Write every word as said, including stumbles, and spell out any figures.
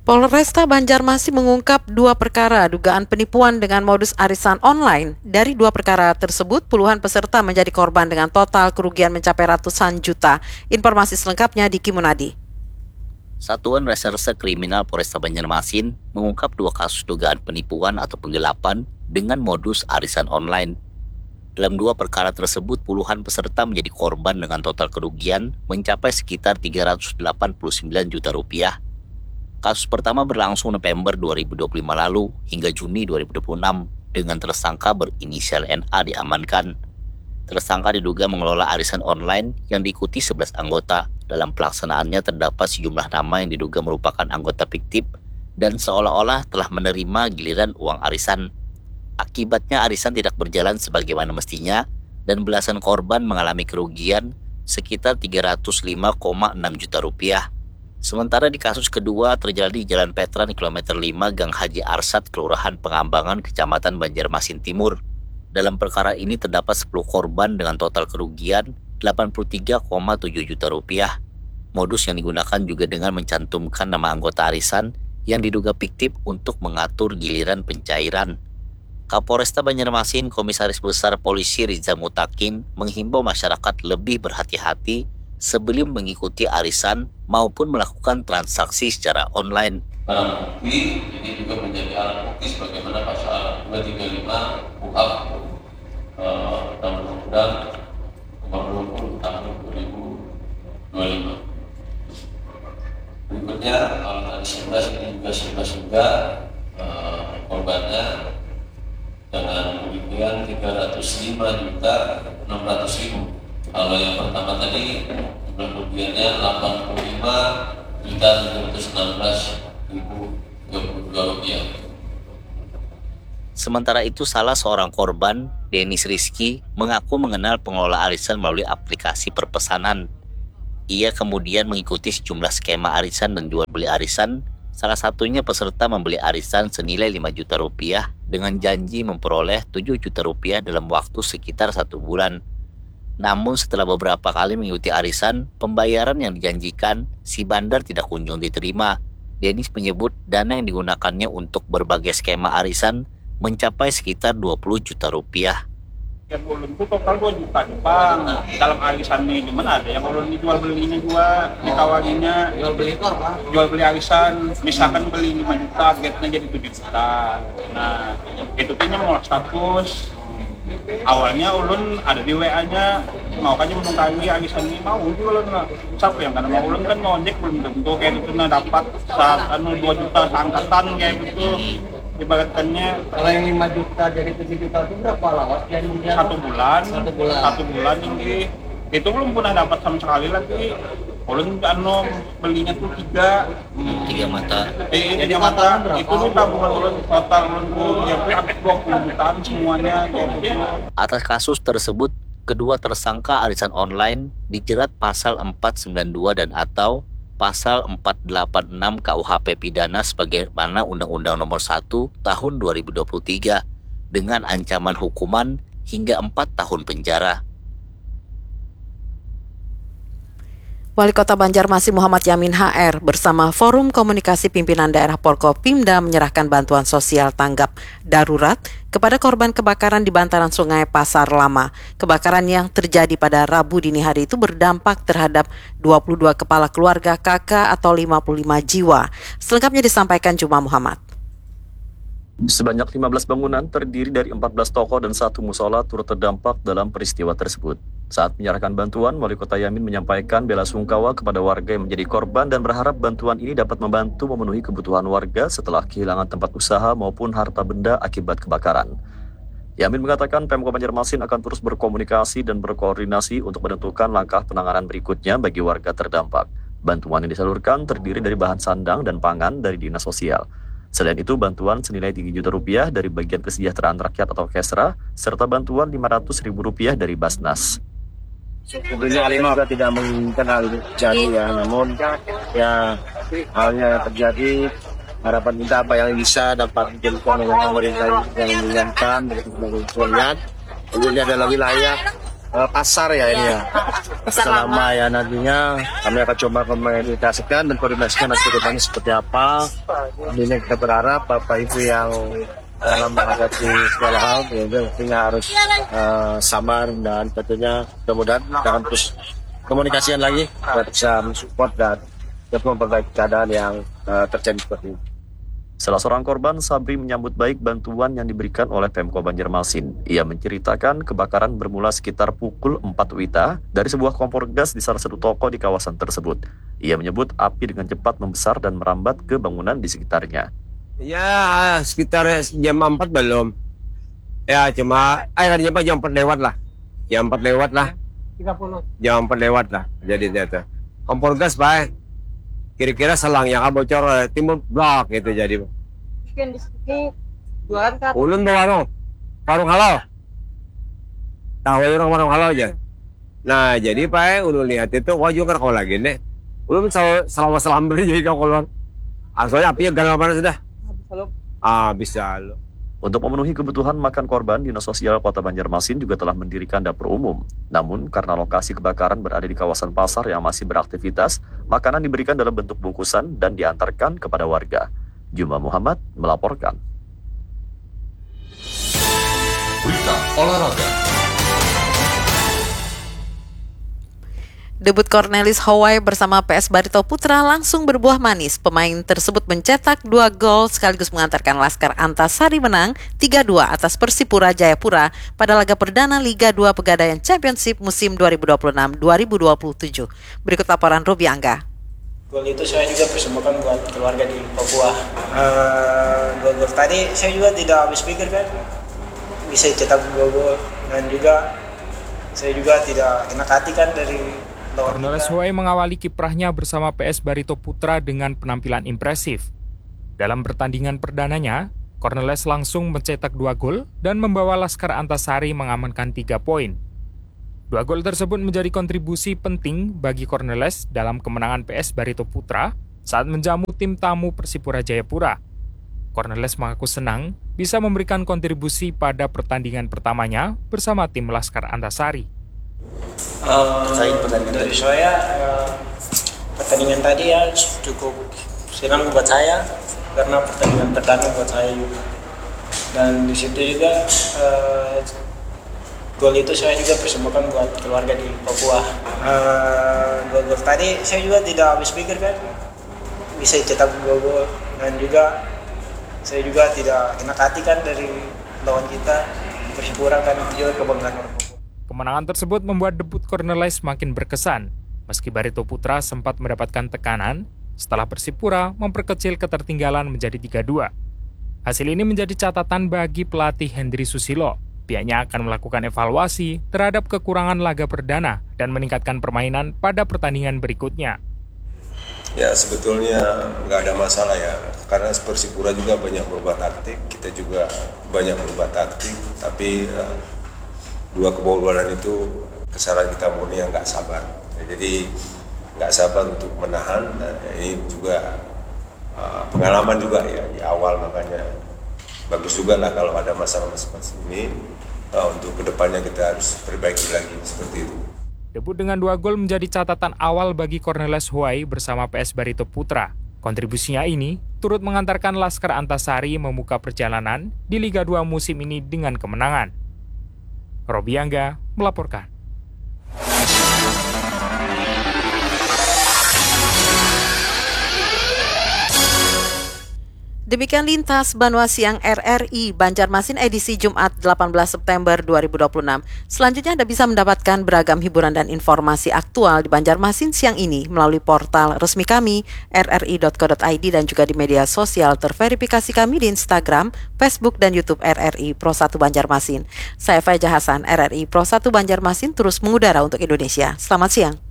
Polresta Banjarmasin mengungkap dua perkara dugaan penipuan dengan modus arisan online. Dari dua perkara tersebut, puluhan peserta menjadi korban dengan total kerugian mencapai ratusan juta. Informasi selengkapnya di Kimunadi. Satuan Reserse Kriminal Polresta Banjarmasin mengungkap dua kasus dugaan penipuan atau penggelapan dengan modus arisan online. Dalam dua perkara tersebut, puluhan peserta menjadi korban dengan total kerugian mencapai sekitar tiga ratus delapan puluh sembilan juta rupiah. Kasus pertama berlangsung November dua ribu dua puluh lima lalu hingga Juni dua ribu dua puluh enam dengan tersangka berinisial N A diamankan. Tersangka diduga mengelola arisan online yang diikuti sebelas anggota. Dalam pelaksanaannya terdapat sejumlah nama yang diduga merupakan anggota fiktif dan seolah-olah telah menerima giliran uang arisan. Akibatnya arisan tidak berjalan sebagaimana mestinya dan belasan korban mengalami kerugian sekitar tiga ratus lima koma enam juta rupiah. Sementara di kasus kedua terjadi di Jalan Petran kilometer lima Gang Haji Arsad, Kelurahan Pengambangan, Kecamatan Banjarmasin Timur. Dalam perkara ini terdapat sepuluh korban dengan total kerugian delapan puluh tiga koma tujuh juta rupiah. Modus yang digunakan juga dengan mencantumkan nama anggota arisan yang diduga fiktif untuk mengatur giliran pencairan. Kapolresta Banjarmasin Komisaris Besar Polisi Riza Mutakin menghimbau masyarakat lebih berhati-hati sebelum mengikuti arisan maupun melakukan transaksi secara online. Barang bukti ini juga menjadi alat bukti sebagaimana pasal dua tiga lima U H eh, tahun Undang nomor dua puluh tahun dua ribu dua puluh lima. Berikutnya kalau tadi sebelas ini juga sebelas juga eh, korbannya dengan kerugian tiga ratus lima juta enam ratus ribu. Kalau yang pertama tadi jumlah kerugiannya delapan puluh lima juta tujuh ratus enam belas ribu tiga puluh dua rupiah. Sementara itu, salah seorang korban, Denis Rizky, mengaku mengenal pengelola arisan melalui aplikasi perpesanan. Ia kemudian mengikuti sejumlah skema arisan dan jual beli arisan. Salah satunya peserta membeli arisan senilai lima juta rupiah dengan janji memperoleh tujuh juta rupiah dalam waktu sekitar satu bulan. Namun setelah beberapa kali mengikuti arisan, pembayaran yang dijanjikan si bandar tidak kunjung diterima. Denis menyebut dana yang digunakannya untuk berbagai skema arisan mencapai sekitar dua puluh juta rupiah. Yang ulun itu total dua juta Bang. Dalam arisan ini mana ada yang ulun dijual belinya juga, ditawarinnya jual beli itu apa? Jual beli arisan, misalkan beli lima juta, targetnya jadi tujuh juta. Nah, itu punya mau status. Awalnya ulun ada di W A-nya, mau kan menunggangi arisan ini, mau juga ulun lah. Siapa yang karena mau ulun kan ngojek belum tentu kayak gitu nah dapat saat anu dua juta angkatan kayak gitu. Ibaratkannya kalau yang lima juta jadi tujuh juta itu berapa lawas jadinya? Satu bulan, satu bulan, satu bulan ini itu belum pernah dapat sama sekali lagi. Ulun anu belinya tuh tiga, Hmm, tiga mata. eh tiga mata, itu tuh tabungan ulun total ulun tuh ya hampir dua puluh jutaan semuanya kayak gitu. Atas kasus tersebut, kedua tersangka arisan online dijerat pasal empat sembilan dua dan atau pasal empat delapan enam K U H P pidana sebagaimana Undang-Undang Nomor satu Tahun dua ribu dua puluh tiga dengan ancaman hukuman hingga empat tahun penjara. Wali Kota Banjarmasin Muhammad Yamin H R bersama Forum Komunikasi Pimpinan Daerah Porkopimda menyerahkan bantuan sosial tanggap darurat kepada korban kebakaran di bantaran Sungai Pasar Lama. Kebakaran yang terjadi pada Rabu dini hari itu berdampak terhadap dua puluh dua kepala keluarga K K atau lima puluh lima jiwa. Selengkapnya disampaikan Juma Muhammad. Sebanyak lima belas bangunan terdiri dari empat belas toko dan satu musola turut terdampak dalam peristiwa tersebut. Saat menyerahkan bantuan, Wali Kota Yamin menyampaikan bela sungkawa kepada warga yang menjadi korban dan berharap bantuan ini dapat membantu memenuhi kebutuhan warga setelah kehilangan tempat usaha maupun harta benda akibat kebakaran. Yamin mengatakan Pemkot Banjarmasin akan terus berkomunikasi dan berkoordinasi untuk menentukan langkah penanganan berikutnya bagi warga terdampak. Bantuan yang disalurkan terdiri dari bahan sandang dan pangan dari Dinas Sosial. Selain itu, bantuan senilai tiga juta rupiah dari Bagian Kesejahteraan Rakyat atau Kesra, serta bantuan lima ratus ribu rupiah dari Basnas. Tentunya Alima juga tidak menginginkan hal itu terjadi ya, namun ya halnya terjadi, harapan kita apa yang bisa dapat dijadikan oleh pemerintah yang menginginkan dari sebagai lihat. Ini adalah wilayah uh, pasar ya ini ya. Selama ya nantinya kami akan coba komunikasikan dan koordinasikan nanti ke depannya seperti apa. Ini kita berharap Bapak Ibu yang dalam menghadapi segala hal tentunya harus uh, sabar dan tentunya mudah-mudahan kita akan terus komunikasikan lagi agar bisa mensupport dan memperbaiki keadaan yang uh, terjadi seperti ini. Salah seorang korban, Sabri, menyambut baik bantuan yang diberikan oleh Pemko Banjarmasin. Ia menceritakan kebakaran bermula sekitar pukul empat wita dari sebuah kompor gas di salah satu toko di kawasan tersebut. Ia menyebut api dengan cepat membesar dan merambat ke bangunan di sekitarnya. Ya, sekitar jam empat belum. Ya, cuma akhirnya jam empat lewat lah. Jam empat lewat lah. tiga puluh. Jam empat lewat lah. Jadi itu. Kompor gas, Pak. Kira-kira selang yang akan bocor timbul blok gitu jadi. Mungkin di sini jualan kan. Ulun bawa warung. Warung halal. Tahu orang warung halal aja. Nah, jadi Pak, ulun lihat itu wah juga kalau lagi nih. Ulun selama selam beli jadi kau keluar. Asalnya apinya gagal mana sudah. Ah, bisa lo. Untuk memenuhi kebutuhan makan korban, Dinas Sosial Kota Banjarmasin juga telah mendirikan dapur umum. Namun, karena lokasi kebakaran berada di kawasan pasar yang masih beraktivitas, makanan diberikan dalam bentuk bungkusan dan diantarkan kepada warga. Juma Muhammad melaporkan. Berita olahraga. Debut Cornelis Howai bersama P S Barito Putra langsung berbuah manis. Pemain tersebut mencetak dua gol sekaligus mengantarkan Laskar Antasari menang tiga dua atas Persipura Jayapura pada laga perdana Liga dua Pegadaian Championship musim dua ribu dua puluh enam dua ribu dua puluh tujuh. Berikut laporan Robi Angga. Gol itu saya juga persembahkan buat keluarga di Papua. Uh, gol-gol tadi saya juga tidak habis pikir kan bisa cetak gol-gol, dan juga saya juga tidak kena hati kan dari Cornelis Howai mengawali kiprahnya bersama P S Barito Putra dengan penampilan impresif. Dalam pertandingan perdananya, Cornelis langsung mencetak dua gol dan membawa Laskar Antasari mengamankan tiga poin. Dua gol tersebut menjadi kontribusi penting bagi Cornelis dalam kemenangan P S Barito Putra saat menjamu tim tamu Persipura Jayapura. Cornelis mengaku senang bisa memberikan kontribusi pada pertandingan pertamanya bersama tim Laskar Antasari. Uh, dari saya uh, pertandingan tadi ya cukup senang buat saya karena pertandingan perdana buat saya juga, dan di situ juga uh, gol itu saya juga persembahkan buat keluarga di Papua. Uh, gol-gol tadi saya juga tidak habis pikir kan bisa cetak gol-gol, dan juga saya juga tidak kena hati kan dari lawan kita Persipura kan juga kebanggaan orang Papua. Kemenangan tersebut membuat debut Cornelis makin berkesan, meski Barito Putra sempat mendapatkan tekanan setelah Persipura memperkecil ketertinggalan menjadi tiga dua. Hasil ini menjadi catatan bagi pelatih Hendry Susilo. Pihaknya akan melakukan evaluasi terhadap kekurangan laga perdana dan meningkatkan permainan pada pertandingan berikutnya. Ya, sebetulnya nggak ada masalah ya, karena Persipura juga banyak berubah taktik, kita juga banyak berubah taktik, tapi uh, dua kebobolan itu kesalahan kita murni yang nggak sabar. Ya, jadi nggak sabar untuk menahan, dan ini juga uh, pengalaman juga ya di awal, makanya bagus juga lah kalau ada masalah-masalah ini uh, untuk kedepannya kita harus perbaiki lagi seperti itu. Debut dengan dua gol menjadi catatan awal bagi Cornelis Howai bersama P S Barito Putra. Kontribusinya ini turut mengantarkan Laskar Antasari membuka perjalanan di Liga dua musim ini dengan kemenangan. Robi Angga melaporkan. Demikian Lintas Banua Siang R R I Banjarmasin edisi Jumat delapan belas September dua ribu dua puluh enam. Selanjutnya Anda bisa mendapatkan beragam hiburan dan informasi aktual di Banjarmasin siang ini melalui portal resmi kami r r i dot co dot i d dan juga di media sosial terverifikasi kami di Instagram, Facebook, dan YouTube R R I Pro satu Banjarmasin. Saya Faiza Hasan, R R I Pro satu Banjarmasin terus mengudara untuk Indonesia. Selamat siang.